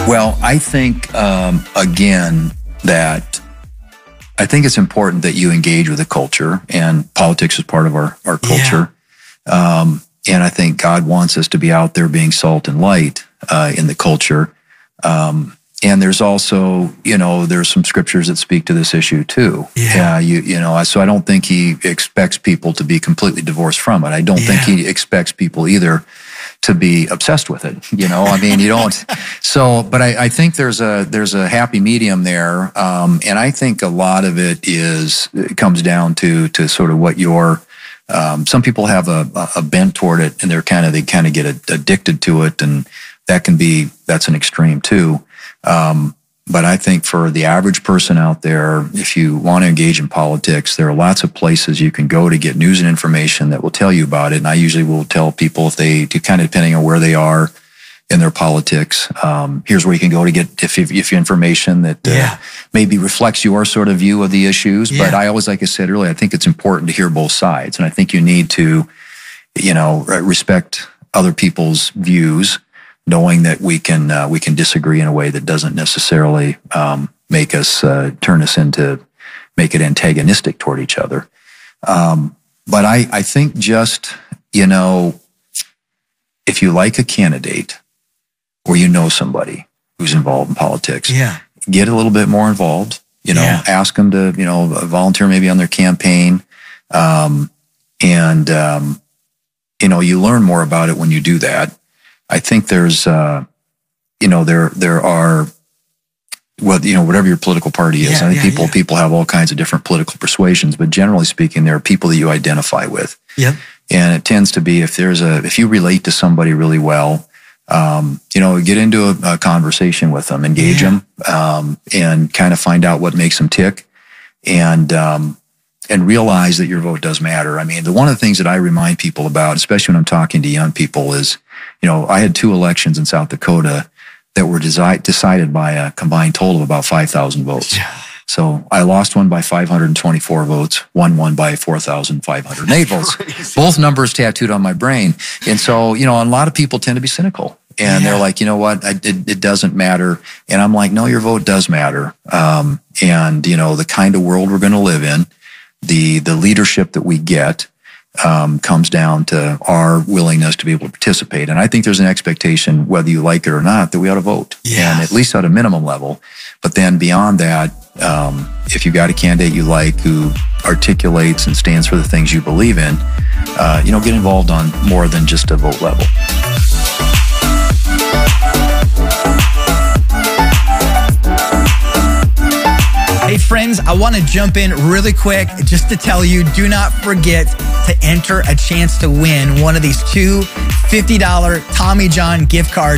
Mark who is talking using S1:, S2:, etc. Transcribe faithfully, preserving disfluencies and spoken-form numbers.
S1: Well, I think, um, again, that I think it's important that you engage with the culture, and politics is part of our, our culture. Yeah. Um, and I think God wants us to be out there being salt and light uh, in the culture. Um, and there's also, you know, there's some scriptures that speak to this issue too. Yeah. Uh, you, you know, so I don't think he expects people to be completely divorced from it. I don't yeah. think he expects people either to be obsessed with it. You know, I mean, you don't. So, but I, I think there's a there's a happy medium there, um, and I think a lot of it is it comes down to to sort of what your. Um, some people have a, a bent toward it, and they're kind of they kind of get addicted to it, and that can be that's an extreme too. Um, but I think for the average person out there, if you want to engage in politics, there are lots of places you can go to get news and information that will tell you about it. And I usually will tell people if they, kind of depending on where they are in their politics, um, here's where you can go to get if, if, if information that
S2: yeah.
S1: uh, maybe reflects your sort of view of the issues.
S2: Yeah.
S1: But I always, like I said earlier, I think it's important to hear both sides. And I think you need to, you know, respect other people's views, knowing that we can uh, we can disagree in a way that doesn't necessarily um, make us uh, turn us into make it antagonistic toward each other. Um, but I I think just you know if you like a candidate or you know somebody who's involved in politics,
S2: yeah.
S1: get a little bit more involved. You know,
S2: yeah.
S1: ask them to you know volunteer maybe on their campaign, um, and um, you know you learn more about it when you do that. I think there's, uh, you know, there there are, well, you know, whatever your political party is.
S2: Yeah,
S1: I think
S2: yeah,
S1: people
S2: yeah.
S1: people have all kinds of different political persuasions, but generally speaking, there are people that you identify with.
S2: Yep.
S1: And it tends to be if there's a if you relate to somebody really well, um, you know, get into a, a conversation with them, engage
S2: yeah.
S1: them, um, and kind of find out what makes them tick, and um, and realize that your vote does matter. I mean, the one of the things that I remind people about, especially when I'm talking to young people, is you know, I had two elections in South Dakota that were desi- decided by a combined total of about five thousand votes.
S2: Yeah.
S1: So I lost one by five hundred twenty-four votes, won one by four thousand five hundred eight votes.
S2: Crazy.
S1: Both numbers tattooed on my brain. And so, you know, a lot of people tend to be cynical. And
S2: yeah.
S1: they're like, you know what, I, it, it doesn't matter. And I'm like, no, your vote does matter. Um, and, you know, the kind of world we're going to live in, the the leadership that we get, Um, comes down to our willingness to be able to participate. And I think there's an expectation, whether you like it or not, that we ought to vote.
S2: Yeah.
S1: And at least at a minimum level. But then beyond that, um, if you got a candidate you like who articulates and stands for the things you believe in, uh, you know, get involved on more than just a vote level.
S2: Hey friends, I want to jump in really quick just to tell you, do not forget to enter a chance to win one of these two fifty dollars Tommy John gift cards